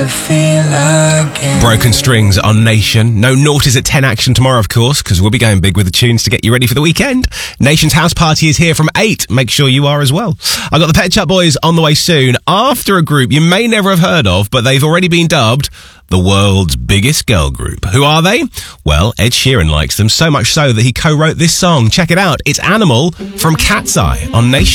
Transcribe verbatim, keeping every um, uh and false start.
Feel again. Broken Strings on Nation. No noughties at ten action tomorrow, of course, because we'll be going big with the tunes to get you ready for the weekend. Nation's house party is here from eight. Make sure you are as well. I've got the Pet Shop Boys on the way soon, after a group you may never have heard of, but they've already been dubbed the world's biggest girl group. Who are they? Well, Ed Sheeran likes them, so much so that he co-wrote this song. Check it out. It's Animal from Cat's Eye on Nation.